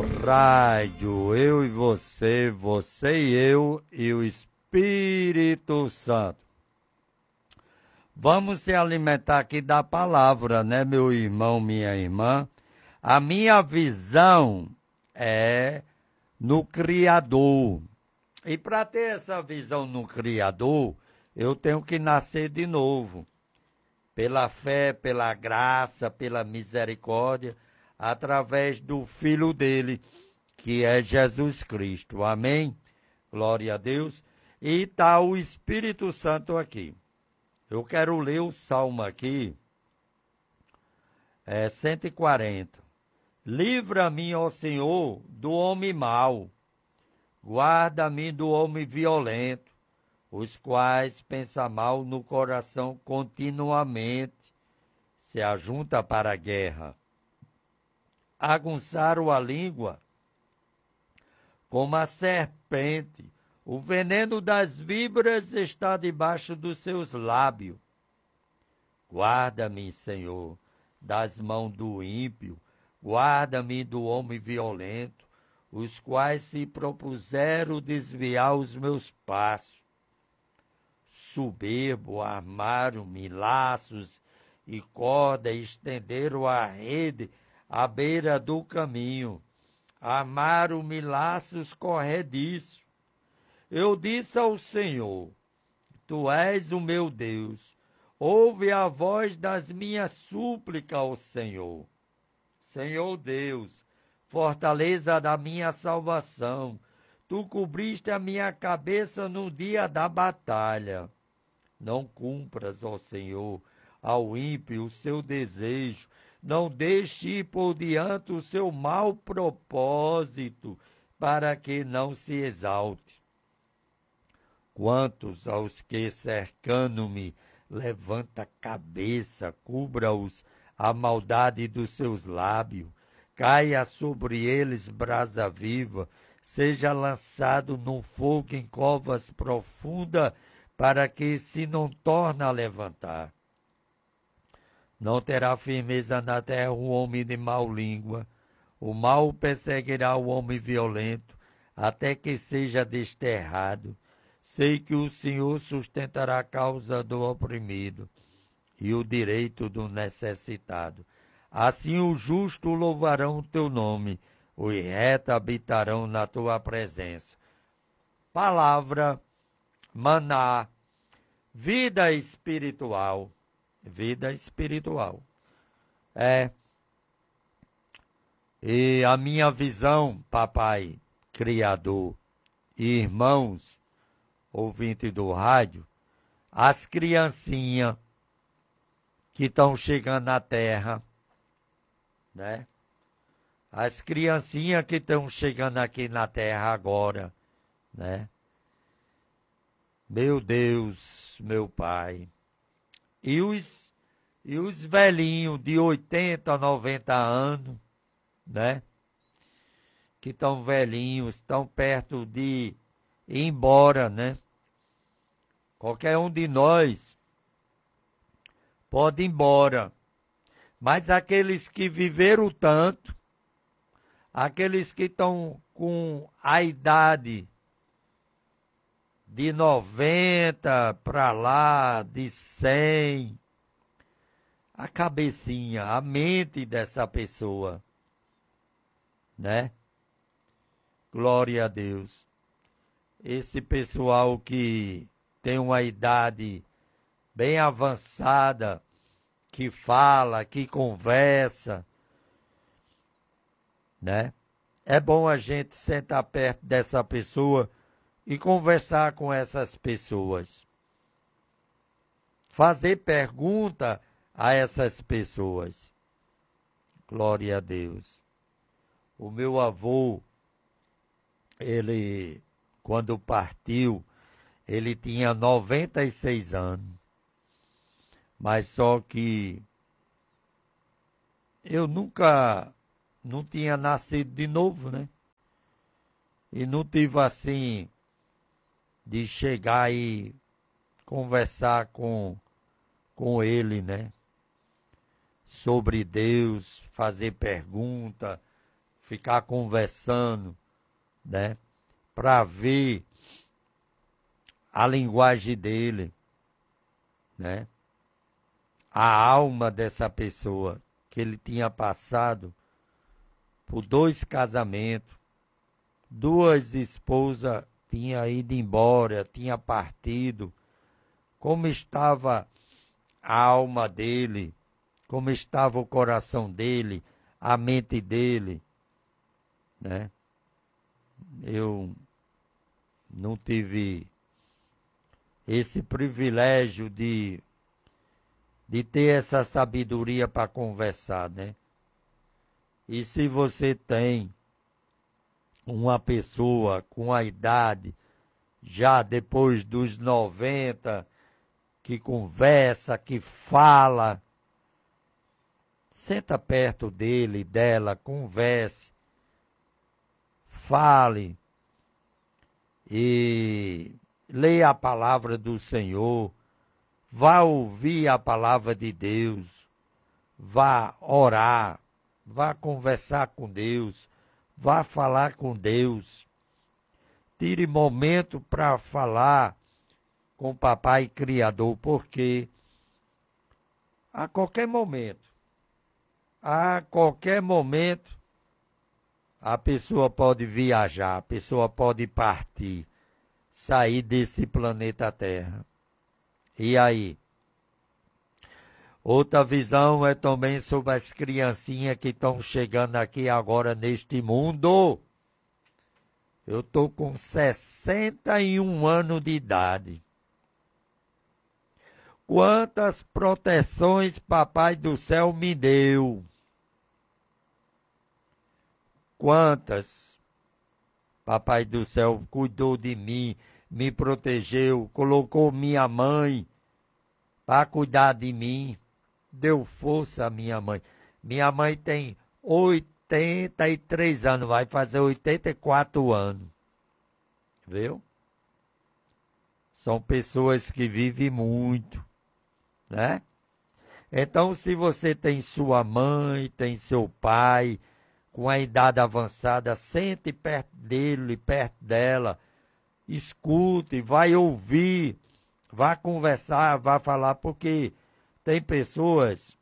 rádio, eu e você, você e eu e o Espírito Santo. Vamos se alimentar aqui da palavra, né, meu irmão, minha irmã? A minha visão é no Criador. E para ter essa visão no Criador, eu tenho que nascer de novo. Pela fé, pela graça, pela misericórdia, através do Filho dele, que é Jesus Cristo. Amém? Glória a Deus. E está o Espírito Santo aqui. Eu quero ler o Salmo aqui, 140. Livra-me, ó Senhor, do homem mau. Guarda-me do homem violento, os quais pensam mal no coração continuamente, se ajunta para a guerra. Aguçaram a língua como a serpente, o veneno das víboras está debaixo dos seus lábios. Guarda-me, Senhor, das mãos do ímpio, guarda-me do homem violento, os quais se propuseram desviar os meus passos. Soberbo, armaram-me laços e corda, estenderam a rede à beira do caminho. Armaram-me laços corrediços. Eu disse ao Senhor, Tu és o meu Deus, ouve a voz das minhas súplicas ao Senhor. Senhor Deus, fortaleza da minha salvação, Tu cobriste a minha cabeça no dia da batalha. Não cumpras, ó Senhor, ao ímpio o seu desejo, não deixe ir por diante o seu mau propósito, para que não se exalte. Quantos aos que cercando-me levanta a cabeça, cubra-os a maldade dos seus lábios, caia sobre eles brasa viva, seja lançado no fogo em covas profundas, para que se não torne a levantar. Não terá firmeza na terra o homem de mau língua, o mal perseguirá o homem violento, até que seja desterrado. Sei que o Senhor sustentará a causa do oprimido e o direito do necessitado. Assim os justos louvarão o teu nome, os retos habitarão na tua presença. Palavra, maná, vida espiritual. Vida espiritual. E a minha visão, papai, Criador, e irmãos, ouvinte do rádio, as criancinhas que estão chegando na terra, né? As criancinhas que estão chegando aqui na terra agora, né? Meu Deus, meu Pai. E os velhinhos de 80, 90 anos, né? Que estão velhinhos, estão perto de ir embora, né? Qualquer um de nós pode ir embora. Mas aqueles que viveram tanto, aqueles que estão com a idade de 90 para lá, de 100, a cabecinha, a mente dessa pessoa, né? Glória a Deus. Esse pessoal que tem uma idade bem avançada, que fala, que conversa, né? É bom a gente sentar perto dessa pessoa e conversar com essas pessoas. Fazer pergunta a essas pessoas. Glória a Deus. O meu avô, ele, quando partiu, ele tinha 96 anos. Mas só que eu não tinha nascido de novo, né? E não tive assim de chegar e conversar com ele, né? Sobre Deus, fazer pergunta, ficar conversando, né? Para ver a linguagem dele, né? A alma dessa pessoa, que ele tinha passado por 2 casamentos, 2 esposas tinha ido embora, tinha partido, como estava a alma dele, como estava o coração dele, a mente dele, né? Eu não tive esse privilégio de ter essa sabedoria para conversar, né? E se você tem uma pessoa com a idade, já depois dos 90, que conversa, que fala, senta perto dele, dela, converse, fale e leia a palavra do Senhor, vá ouvir a palavra de Deus, vá orar, vá conversar com Deus, vá falar com Deus. Tire momento para falar com o Papai Criador, porque a qualquer momento, a pessoa pode viajar, a pessoa pode partir, sair desse planeta Terra. E aí? Outra visão é também sobre as criancinhas que estão chegando aqui agora neste mundo. Eu estou com 61 anos de idade. Quantas proteções Papai do Céu me deu? Quantas? Papai do Céu cuidou de mim, me protegeu, colocou minha mãe para cuidar de mim. Deu força à minha mãe. Minha mãe tem 83 anos, vai fazer 84 anos. Viu? São pessoas que vivem muito, né? Então, se você tem sua mãe, tem seu pai, com a idade avançada, sente perto dele, perto dela, escute, vai ouvir, vai conversar, vai falar, porque tem pessoas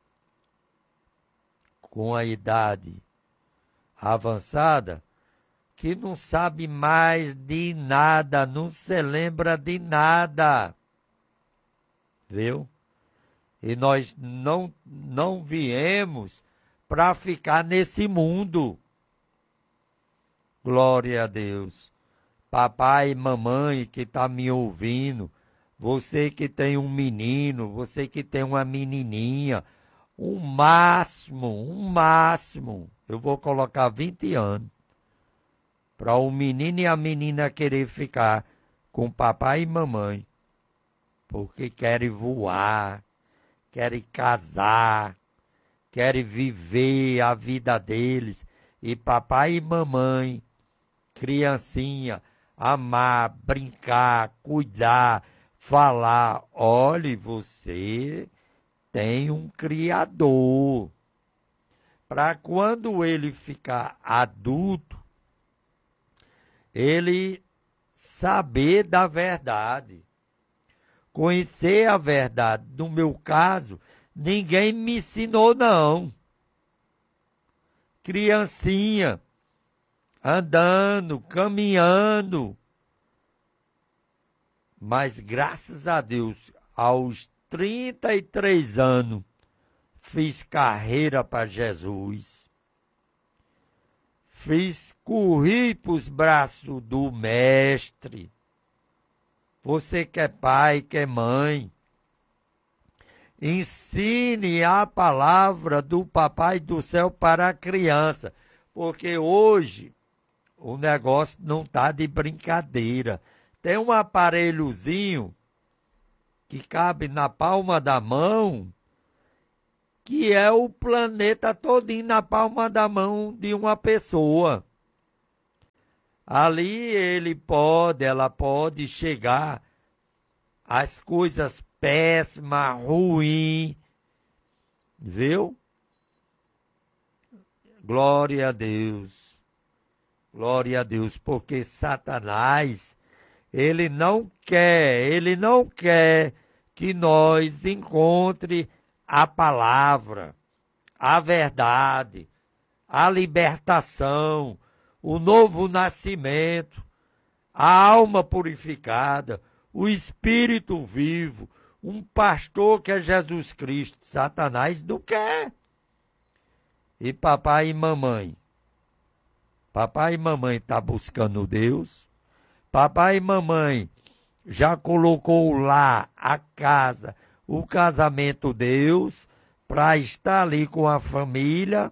com a idade avançada que não sabe mais de nada, não se lembra de nada, viu? E nós não viemos para ficar nesse mundo. Glória a Deus. Papai e mamãe que está me ouvindo, você que tem um menino, você que tem uma menininha, um máximo, eu vou colocar 20 anos, para o menino e a menina querer ficar com papai e mamãe, porque querem voar, querem casar, querem viver a vida deles, e papai e mamãe, criancinha, amar, brincar, cuidar, falar, olhe, você tem um Criador. Para quando ele ficar adulto, ele saber da verdade, conhecer a verdade. No meu caso, ninguém me ensinou, não. Criancinha, andando, caminhando. Mas graças a Deus, aos 33 anos, fiz carreira para Jesus. Corri para os braços do Mestre. Você que é pai, que é mãe, ensine a palavra do Papai do Céu para a criança, porque hoje o negócio não está de brincadeira. Tem um aparelhozinho que cabe na palma da mão, que é o planeta todinho na palma da mão de uma pessoa. Ali ela pode chegar às coisas péssimas, ruins, viu? Glória a Deus. Glória a Deus, porque Satanás, ele não quer que nós encontre a palavra, a verdade, a libertação, o novo nascimento, a alma purificada, o Espírito vivo, um pastor que é Jesus Cristo. Satanás não quer. E papai e mamãe? Papai e mamãe estão buscando Deus. Papai e mamãe já colocou lá a casa, o casamento Deus, para estar ali com a família,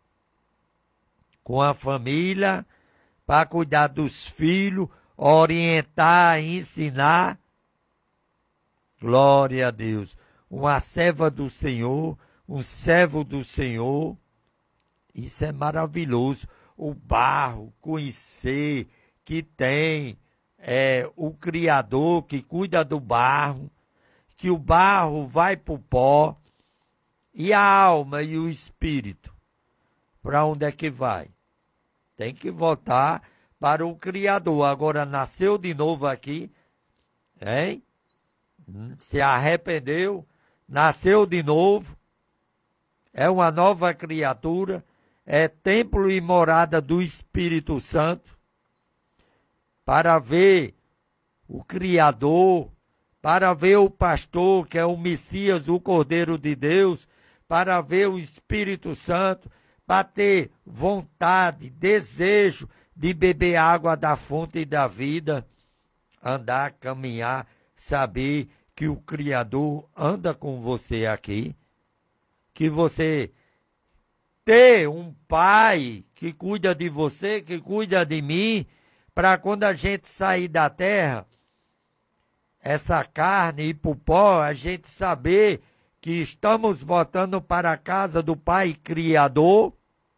para cuidar dos filhos, orientar, ensinar. Glória a Deus. Uma serva do Senhor, um servo do Senhor. Isso é maravilhoso. O barro, conhecer que tem o Criador que cuida do barro, que o barro vai para o pó, e a alma e o espírito, para onde é que vai? Tem que voltar para o Criador. Agora nasceu de novo aqui, hein? Se arrependeu, nasceu de novo, é uma nova criatura, é templo e morada do Espírito Santo, para ver o Criador, para ver o pastor, que é o Messias, o Cordeiro de Deus, para ver o Espírito Santo, para ter vontade, desejo de beber água da fonte da vida, andar, caminhar, saber que o Criador anda com você aqui, que você ter um pai que cuida de você, que cuida de mim, para quando a gente sair da terra, essa carne ir para o pó, a gente saber que estamos voltando para a casa do Pai Criador.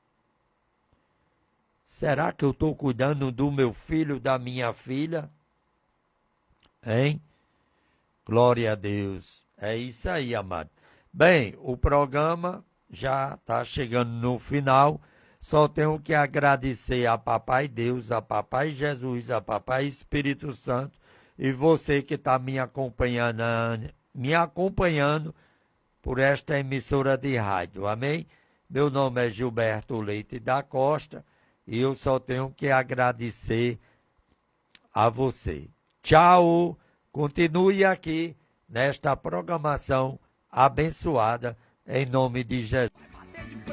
Será que eu estou cuidando do meu filho, da minha filha? Hein? Glória a Deus. É isso aí, amado. Bem, o programa já está chegando no final. Só tenho que agradecer a Papai Deus, a Papai Jesus, a Papai Espírito Santo e você que está me acompanhando por esta emissora de rádio. Amém? Meu nome é Gilberto Leite da Costa e eu só tenho que agradecer a você. Tchau! Continue aqui nesta programação abençoada em nome de Jesus.